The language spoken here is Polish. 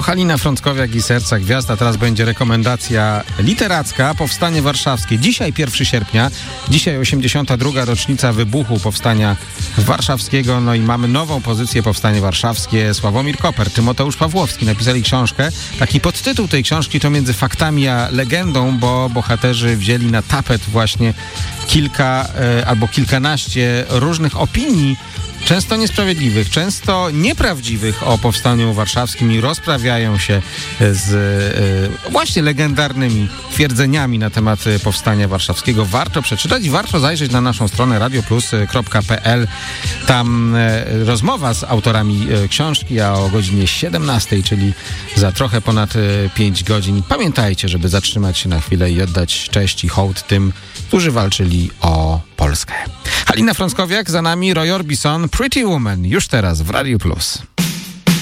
Halina Frąckowiak i Serca Gwiazd, a teraz będzie rekomendacja literacka. Powstanie Warszawskie. Dzisiaj 1 sierpnia, dzisiaj 82. rocznica wybuchu Powstania Warszawskiego. No i mamy nową pozycję Powstanie Warszawskie. Sławomir Koper, Tymoteusz Pawłowski napisali książkę. Taki podtytuł tej książki to Między faktami a legendą, bo bohaterzy wzięli na tapet właśnie kilka albo kilkanaście różnych opinii, często niesprawiedliwych, często nieprawdziwych o Powstaniu Warszawskim i rozprawiają się z właśnie legendarnymi twierdzeniami na temat Powstania Warszawskiego. Warto przeczytać i warto zajrzeć na naszą stronę radioplus.pl. Tam rozmowa z autorami książki, a o godzinie 17, czyli za trochę ponad 5 godzin. Pamiętajcie, żeby zatrzymać się na chwilę i oddać cześć i hołd tym, którzy walczyli o Polskę. Halina Frąckowiak, za nami Roy Orbison, Pretty Woman, już teraz w Radiu Plus.